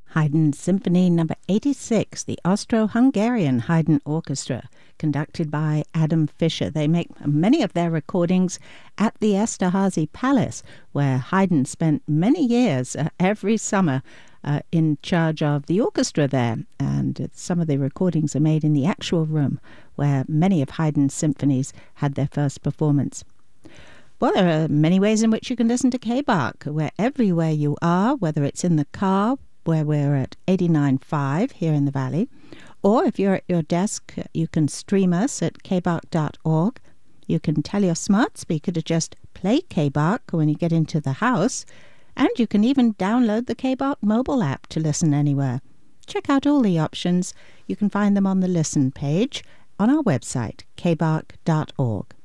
Haydn Symphony No. 86, the Austro-Hungarian Haydn Orchestra, conducted by Adam Fischer. They make many of their recordings at the Esterházy Palace, where Haydn spent many years every summer in charge of the orchestra there. And some of the recordings are made in the actual room where many of Haydn's symphonies had their first performance. Well, there are many ways in which you can listen to K-Bach, everywhere you are, whether it's in the car, where we're at 89.5 here in the Valley, or if you're at your desk, you can stream us at kbach.org. You can tell your smart speaker to just play K-Bach when you get into the house, and you can even download the K-Bach mobile app to listen anywhere. Check out all the options. You can find them on the Listen page on our website, kbach.org.